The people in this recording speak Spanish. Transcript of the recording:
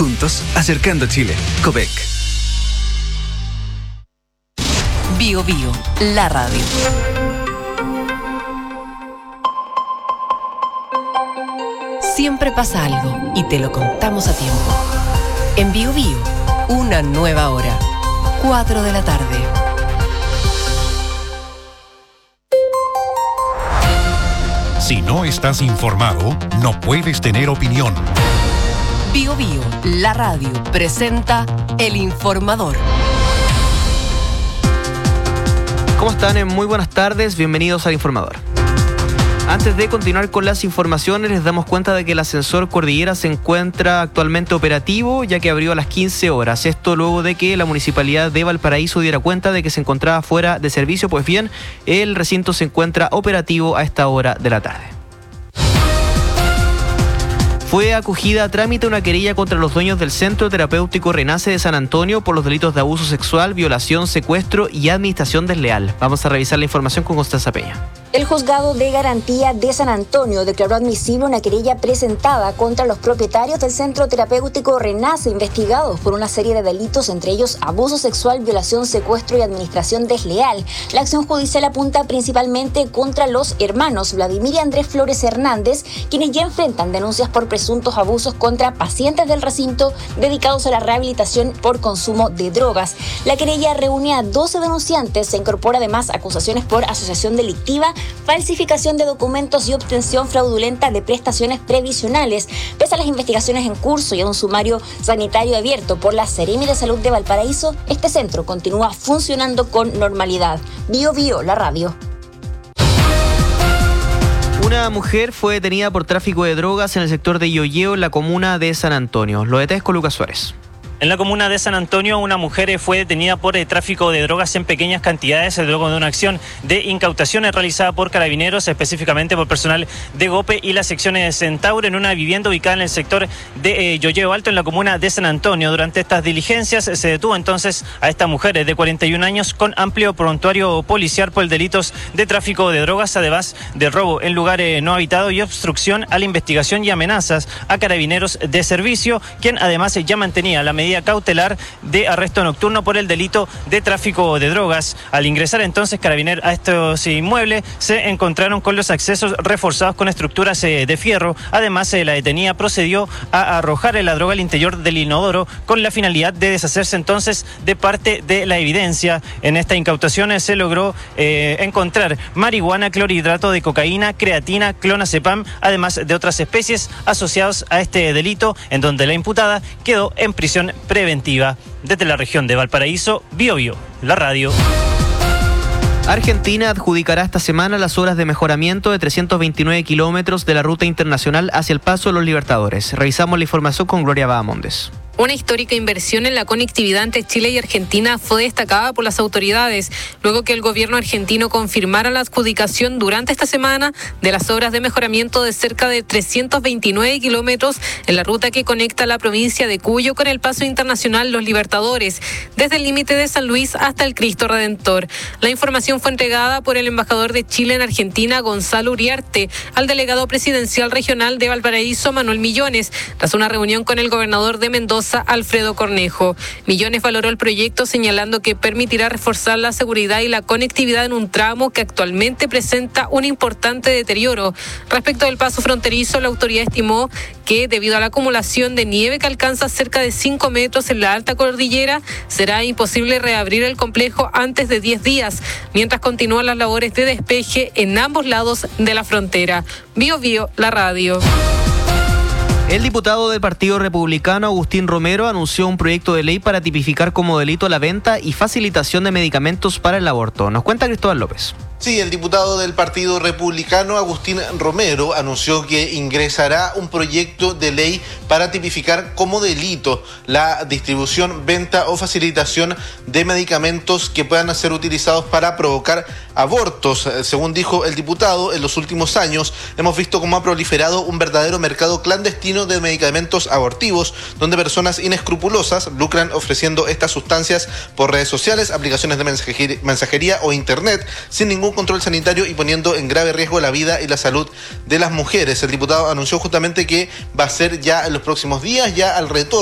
Juntos, acercando a Chile. Copec. Bio Bio, la radio. Siempre pasa algo y te lo contamos a tiempo. En Bio Bio, una nueva hora. 4 de la tarde. Si no estás informado, no puedes tener opinión. Bio Bio, la radio, presenta El Informador. ¿Cómo están? Muy buenas tardes, bienvenidos al Informador. Antes de continuar con las informaciones, les damos cuenta de que el ascensor Cordillera se encuentra actualmente operativo, ya que abrió a las 15 horas. Esto luego de que la Municipalidad de Valparaíso diera cuenta de que se encontraba fuera de servicio. Pues bien, el recinto se encuentra operativo a esta hora de la tarde. Fue acogida a trámite una querella contra los dueños del Centro Terapéutico Renace de San Antonio por los delitos de abuso sexual, violación, secuestro y administración desleal. Vamos a revisar la información con Constanza Peña. El Juzgado de Garantía de San Antonio declaró admisible una querella presentada contra los propietarios del Centro Terapéutico Renace, investigados por una serie de delitos, entre ellos abuso sexual, violación, secuestro y administración desleal. La acción judicial apunta principalmente contra los hermanos Vladimir y Andrés Flores Hernández, quienes ya enfrentan denuncias por presuntos abusos contra pacientes del recinto dedicados a la rehabilitación por consumo de drogas. La querella reúne a 12 denunciantes, se incorpora además acusaciones por asociación delictiva, falsificación de documentos y obtención fraudulenta de prestaciones previsionales. Pese a las investigaciones en curso y a un sumario sanitario abierto por la Seremi de Salud de Valparaíso, este centro continúa funcionando con normalidad. Bio Bio, la radio. Una mujer fue detenida por tráfico de drogas en el sector de Yoyeo, en la comuna de San Antonio. Lo detalles con Lucas Suárez. En la comuna de San Antonio, una mujer fue detenida por tráfico de drogas en pequeñas cantidades luego de una acción de incautación realizada por carabineros, específicamente por personal de GOPE y las secciones Centauro, en una vivienda ubicada en el sector de Yoyeo Alto, en la comuna de San Antonio. Durante estas diligencias se detuvo entonces a esta mujer de 41 años con amplio prontuario policial por delitos de tráfico de drogas, además de robo en lugar no habitado y obstrucción a la investigación y amenazas a carabineros de servicio, quien además ya mantenía la medida cautelar de arresto nocturno por el delito de tráfico de drogas. Al ingresar entonces carabineros a estos inmuebles, se encontraron con los accesos reforzados con estructuras de fierro. Además, la detenida procedió a arrojar la droga al interior del inodoro con la finalidad de deshacerse entonces de parte de la evidencia. En esta incautación se logró encontrar marihuana, clorhidrato de cocaína, creatina, clonazepam, además de otras especies asociadas a este delito, en donde la imputada quedó en prisión preventiva. Desde la región de Valparaíso, Bio Bio, la radio. Argentina adjudicará esta semana las obras de mejoramiento de 329 kilómetros de la ruta internacional hacia el Paso de los Libertadores. Revisamos la información con Gloria Bahamondes. Una histórica inversión en la conectividad entre Chile y Argentina fue destacada por las autoridades, luego que el gobierno argentino confirmara la adjudicación durante esta semana de las obras de mejoramiento de cerca de 329 kilómetros en la ruta que conecta la provincia de Cuyo con el Paso Internacional Los Libertadores, desde el límite de San Luis hasta el Cristo Redentor. La información fue entregada por el embajador de Chile en Argentina, Gonzalo Uriarte, al delegado presidencial regional de Valparaíso, Manuel Millones, tras una reunión con el gobernador de Mendoza, Alfredo Cornejo. Millones valoró el proyecto, señalando que permitirá reforzar la seguridad y la conectividad en un tramo que actualmente presenta un importante deterioro. Respecto del paso fronterizo, la autoridad estimó que debido a la acumulación de nieve que alcanza cerca de 5 metros en la alta cordillera, será imposible reabrir el complejo antes de 10 días, mientras continúan las labores de despeje en ambos lados de la frontera. Bio Bio, la radio. El diputado del Partido Republicano, Agustín Romero, anunció un proyecto de ley para tipificar como delito la venta y facilitación de medicamentos para el aborto. Nos cuenta Cristóbal López. Sí, el diputado del Partido Republicano, Agustín Romero, anunció que ingresará un proyecto de ley para tipificar como delito la distribución, venta o facilitación de medicamentos que puedan ser utilizados para provocar abortos. Según dijo el diputado, en los últimos años hemos visto cómo ha proliferado un verdadero mercado clandestino de medicamentos abortivos, donde personas inescrupulosas lucran ofreciendo estas sustancias por redes sociales, aplicaciones de mensajería o internet, sin ningún control sanitario y poniendo en grave riesgo la vida y la salud de las mujeres. El diputado anunció justamente que va a ser ya en los próximos días, ya al retorno